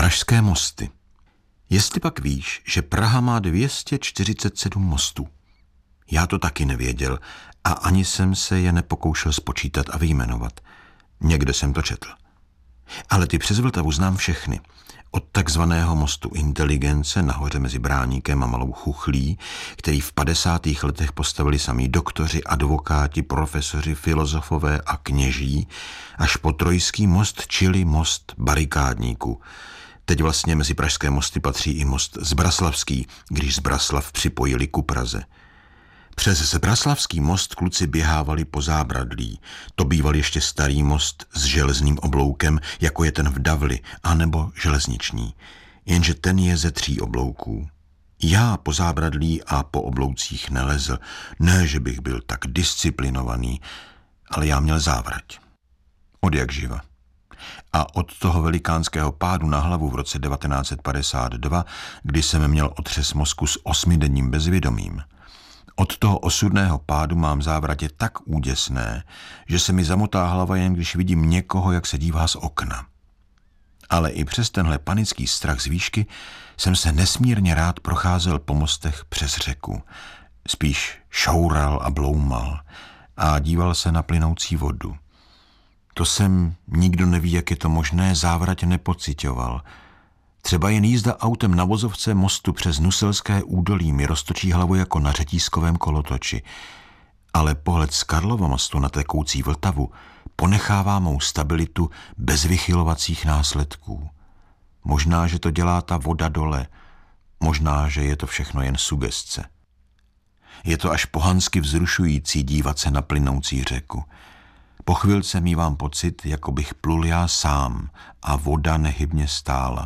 Pražské mosty. Jestli pak víš, že Praha má 247 mostů. Já to taky nevěděl a ani jsem se je nepokoušel spočítat a vyjmenovat. Někde jsem to četl. Ale ty přes Vltavu znám všechny. Od takzvaného mostu Inteligence nahoře mezi Bráníkem a Malou Chuchlí, který v 50. letech postavili samí doktoři, advokáti, profesoři, filozofové a kněží, až po Trojský most, čili most barikádníků. Teď vlastně mezi pražské mosty patří i most Zbraslavský, když Zbraslav připojili ku Praze. Přes Zbraslavský most kluci běhávali po Zábradlí. To býval ještě starý most s železným obloukem, jako je ten v Davli, anebo železniční. Jenže ten je ze 3 oblouků. Já po Zábradlí a po obloucích nelezl. Ne, že bych byl tak disciplinovaný, ale já měl závrať. Odjakživa. A od toho velikánského pádu na hlavu v roce 1952, kdy jsem měl otřes mozku s 8denním bezvědomím, od toho osudného pádu mám závratě tak úděsné, že se mi zamotá hlava jen když vidím někoho, jak se dívá z okna. Ale i přes tenhle panický strach z výšky jsem se nesmírně rád procházel po mostech přes řeku. Spíš šoural a bloumal a díval se na plynoucí vodu. To jsem, nikdo neví, jak je to možné, závratě nepociťoval. Třeba jen jízda autem na vozovce mostu přes Nuselské údolí mi roztočí hlavu jako na řetízkovém kolotoči. Ale pohled z Karlova mostu na tekoucí Vltavu ponechává mou stabilitu bez vychylovacích následků. Možná, že to dělá ta voda dole, možná, že je to všechno jen sugestce. Je to až pohansky vzrušující dívat se na plynoucí řeku. Po chvilce mívám pocit, jako bych plul já sám a voda nehybně stála.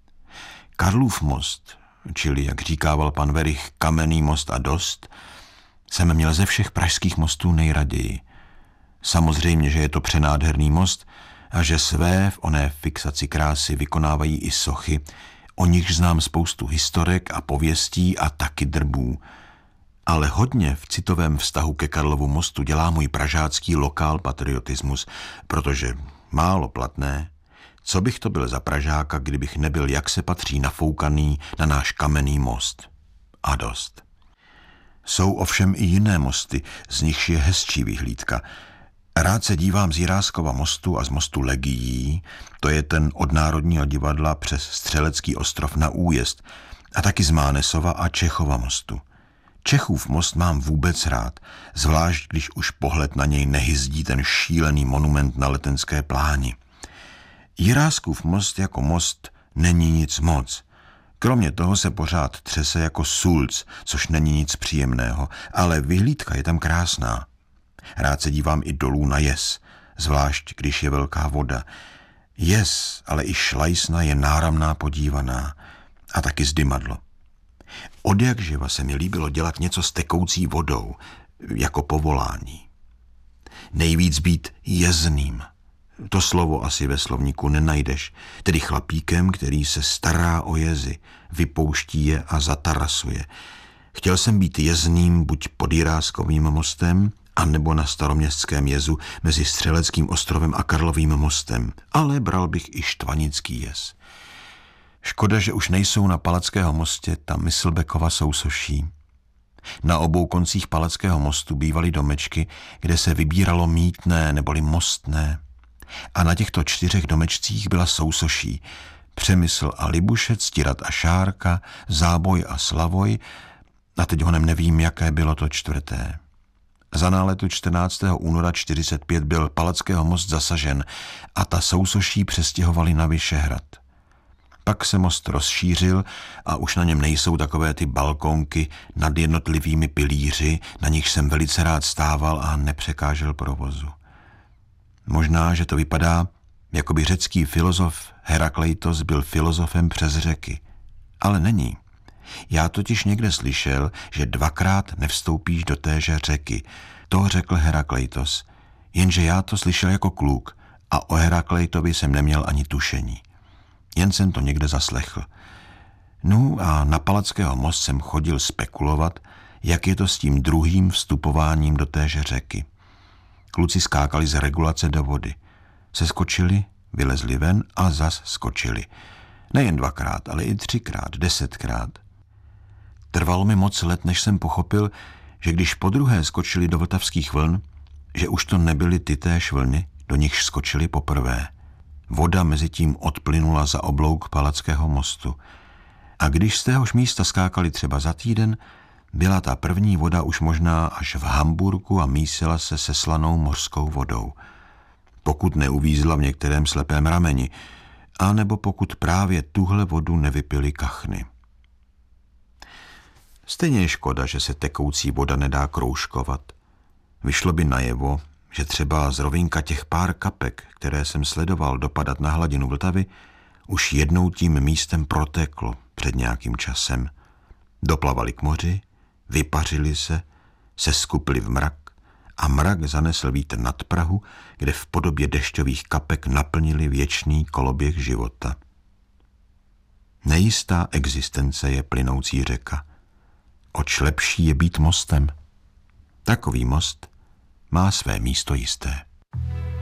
Karlův most, čili, jak říkával pan Werich, kamenný most a dost, jsem měl ze všech pražských mostů nejraději. Samozřejmě, že je to přenádherný most a že své v oné fixaci krásy vykonávají i sochy, o nichž znám spoustu historek a pověstí a taky drbů. Ale hodně v citovém vztahu ke Karlovu mostu dělá můj pražácký lokál patriotismus, protože málo platné. Co bych to byl za Pražáka, kdybych nebyl, jak se patří, nafoukaný na náš kamenný most? A dost. Jsou ovšem i jiné mosty, z nichž je hezčí vyhlídka. Rád se dívám z Jiráskova mostu a z mostu Legií, to je ten od Národního divadla přes Střelecký ostrov na újezd, a taky z Mánesova a Čechova mostu. Čechův most mám vůbec rád, zvlášť když už pohled na něj nehyzdí ten šílený monument na Letenské pláni. Jiráskův most jako most není nic moc. Kromě toho se pořád třese jako sulc, což není nic příjemného, ale vyhlídka je tam krásná. Rád se dívám i dolů na jez, zvlášť když je velká voda. Jez, ale i šlajsna je náramná podívaná a taky zdymadlo. Odjakživa se mi líbilo dělat něco s tekoucí vodou, jako povolání. Nejvíc být jezným. To slovo asi ve slovníku nenajdeš, tedy chlapíkem, který se stará o jezy, vypouští je a zatarasuje. Chtěl jsem být jezným buď pod Jiráskovým mostem, anebo na Staroměstském jezu mezi Střeleckým ostrovem a Karlovým mostem, ale bral bych i štvanický jez. Škoda, že už nejsou na Palackého mostě ta Myslbekova sousoší. Na obou koncích Palackého mostu bývaly domečky, kde se vybíralo mýtné neboli mostné. A na těchto 4 domečcích byla sousoší Přemysl a Libušec, Ctirat a Šárka, Záboj a Slavoj, a teď honem nevím, jaké bylo to 4. Za náletu 14. února 1945 byl Palackého most zasažen a ta sousoší přestěhovali na Vyšehrad. Pak se most rozšířil a už na něm nejsou takové ty balkonky nad jednotlivými pilíři, na nich jsem velice rád stával a nepřekážel provozu. Možná, že to vypadá, jako by řecký filozof Herakleitos byl filozofem přes řeky. Ale není. Já totiž někde slyšel, že 2krát nevstoupíš do téže řeky. To řekl Herakleitos. Jenže já to slyšel jako kluk a o Herakleitovi jsem neměl ani tušení. Jen jsem to někde zaslechl. No a na Palackého most jsem chodil spekulovat, jak je to s tím druhým vstupováním do téže řeky. Kluci skákali z regulace do vody. Seskočili, vylezli ven a zas skočili. Nejen 2krát, ale i 3krát, 10krát. Trvalo mi moc let, než jsem pochopil, že když podruhé skočili do vltavských vln, že už to nebyly tytéž vlny, do nichž skočili poprvé. Voda mezi tím odplynula za oblouk Palackého mostu. A když z téhož místa skákali třeba za týden, byla ta první voda už možná až v Hamburku a mísila se se slanou mořskou vodou. Pokud neuvízla v některém slepém rameni, anebo pokud právě tuhle vodu nevypily kachny. Stejně je škoda, že se tekoucí voda nedá kroužkovat. Vyšlo by najevo, že třeba z rovinka těch pár kapek, které jsem sledoval dopadat na hladinu Vltavy, už jednou tím místem proteklo před nějakým časem. Doplavali k moři, vypařili se, seskupili v mrak a mrak zanesl vítr nad Prahu, kde v podobě dešťových kapek naplnili věčný koloběh života. Nejistá existence je plynoucí řeka. Oč lepší je být mostem. Takový most má své místo jisté.